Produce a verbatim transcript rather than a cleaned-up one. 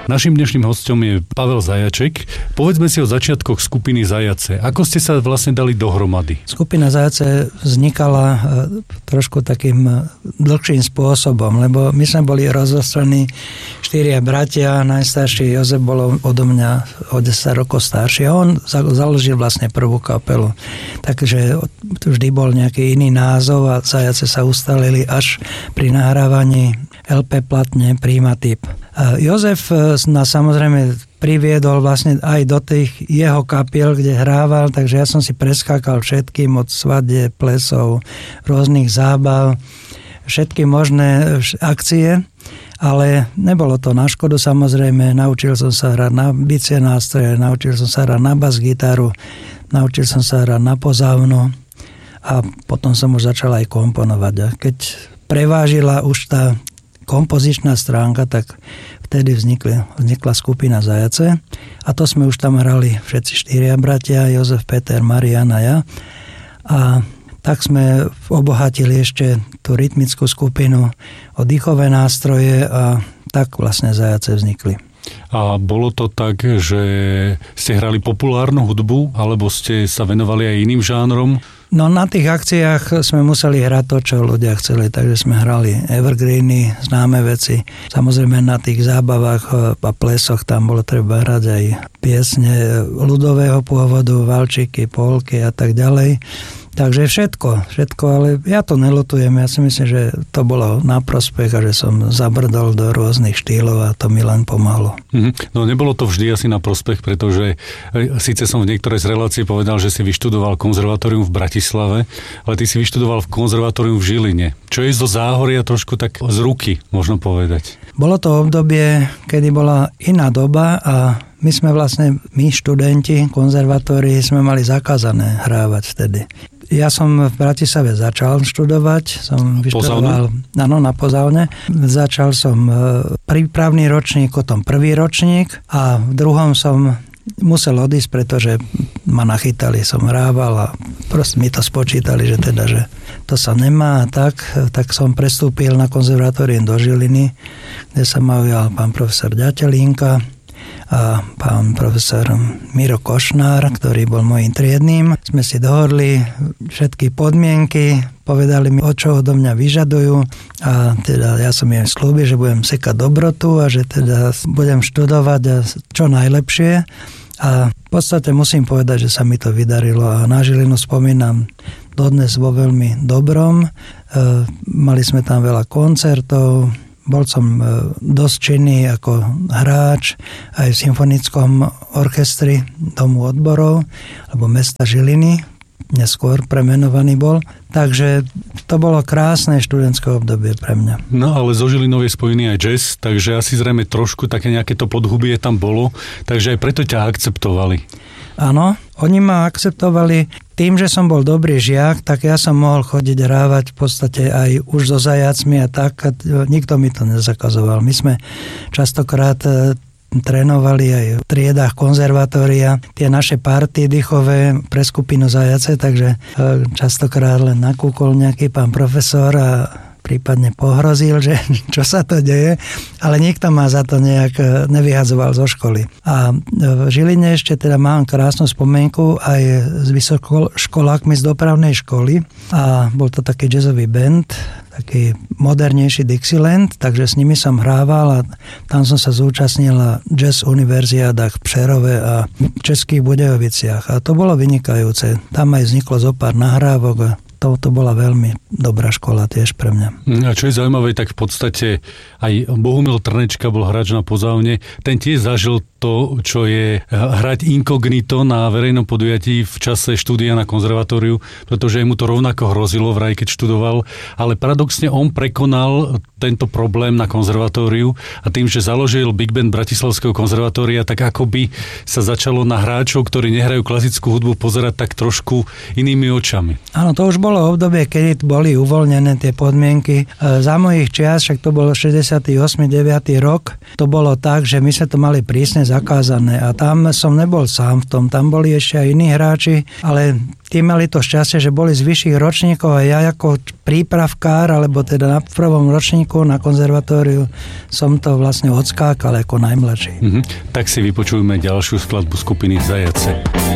Naším dnešným hosťom je Pavel Zajaček. Povedzme si o začiatkoch skupiny Zajace. Ako ste sa vlastne dali dohromady? Skupina Zajace vznikala trošku takým dlhším spôsobom, lebo my sme boli rozostraní štyria bratia, najstarší Jozef bol odo mňa o desať rokov starší a on založil vlastne prvú kapelu. Takže vždy bol nejaký iný názov a Zajace sa ustalili až pri nahrávaní el pé platne Primatyp. Jozef nás samozrejme priviedol vlastne aj do tých jeho kapiel, kde hrával, takže ja som si preskákal všetkým od svadie, plesov, rôznych zábav, všetky možné akcie, ale nebolo to na škodu samozrejme. Naučil som sa hrať na bicie nástroje, naučil som sa hrať na bas-gitaru, naučil som sa hrať na pozávnu a potom som už začal aj komponovať. A keď prevážila už tá kompozičná stránka, tak vtedy vznikli, vznikla skupina Zajace a to sme už tam hrali všetci štyria bratia, Jozef, Peter, Marian a ja. A tak sme obohatili ešte tú rytmickú skupinu o dýchové nástroje a tak vlastne Zajace vznikli. A bolo to tak, že ste hrali populárnu hudbu, alebo ste sa venovali aj iným žánrom? No na tých akciách sme museli hrať to, čo ľudia chceli, takže sme hrali evergreeny, známe veci. Samozrejme na tých zábavách a plesoch tam bolo treba hrať aj piesne ľudového pôvodu, valčiky, polky a tak ďalej. Takže všetko, všetko, ale ja to neľutujem, ja si myslím, že to bolo na prospech a že som zabrdol do rôznych štýlov a to mi len pomohlo. Mm-hmm. No nebolo to vždy asi na prospech, pretože síce som v niektorej z relácií povedal, že si vyštudoval konzervatórium v Bratislave, ale ty si vyštudoval v konzervatórium v Žiline, čo je zo Záhoria trošku tak z ruky, možno povedať. Bolo to obdobie, kedy bola iná doba a my sme vlastne, my študenti konzervatórii sme mali zakázané hrávať vtedy. Ja som v Bratislave začal študovať, som vyštudoval áno, na pozávne. Začal som prípravný ročník, potom prvý ročník a v druhom som musel odísť, pretože ma nachytali, som hrával a proste mi to spočítali, že teda, že to sa nemá a tak, tak som prestúpil na konzervatórium do Žiliny, kde sa ma ujal pán profesor Ďatelínka a pán profesor Miro Košnár, ktorý bol môjim triednym. Sme si dohodli všetky podmienky, povedali mi, o čo odo mňa vyžadujú a teda ja som im slúbil, že budem sekať dobrotu a že teda budem študovať a čo najlepšie. A v podstate musím povedať, že sa mi to vydarilo a na Žilinu spomínam dodnes vo veľmi dobrom. E, mali sme tam veľa koncertov, bol som dosť činný ako hráč aj v symfonickom orchestri Domu odborov, alebo mesta Žiliny, neskôr premenovaný bol. Takže to bolo krásne študentské obdobie pre mňa. No ale so Žilinou je spojený aj jazz, takže asi zrejme trošku také nejaké to podhubie tam bolo, takže aj preto ťa akceptovali. Áno, oni ma akceptovali tým, že som bol dobrý žiak, tak ja som mohol chodiť hrávať v podstate aj už so zajacmi a tak, a nikto mi to nezakazoval. My sme častokrát trénovali aj v triedách konzervatória tie naše party dýchové pre skupinu Zajace, takže častokrát len nakúkol nejaký pán profesor a prípadne pohrozil, že čo sa to deje, ale nikto ma za to nejak nevyhadzoval zo školy. A v Žiline ešte teda mám krásnu spomienku aj s vysokoškolákmi z dopravnej školy a bol to taký jazzový band, taký modernejší Dixieland, takže s nimi som hrával a tam som sa zúčastnil na jazz univerziádach v Přerove a v Českých Budejoviciach a to bolo vynikajúce. Tam aj vzniklo zo pár nahrávok a to, to bola veľmi dobrá škola tiež pre mňa. A čo je zaujímavé, tak v podstate aj Bohumil Trnečka bol hráč na pozávne. Ten tiež zažil to, čo je hrať inkognito na verejnom podujatí v čase štúdia na konzervatóriu, pretože mu to rovnako hrozilo vraj, keď študoval, ale paradoxne on prekonal tento problém na konzervatóriu a tým, že založil Big Band Bratislavského konzervatória, tak akoby sa začalo na hráčov, ktorí nehrajú klasickú hudbu, pozerať tak trošku inými očami. Áno, to už bolo obdobie, kedy boli uvoľnené tie podmienky. Za mojich čias, však to bolo šesťdesiaty ôsmy deviaty rok, to bolo tak, že my sme to mali prísne zakázané a tam som nebol sám v tom, tam boli ešte aj iní hráči, ale tí mali to šťastie, že boli z vyšších ročníkov a ja ako prípravkár, alebo teda na prvom ročníku na konzervatóriu som to vlastne odskákal ako najmladší. Mm-hmm. Tak si vypočujme ďalšiu skladbu skupiny Zajace.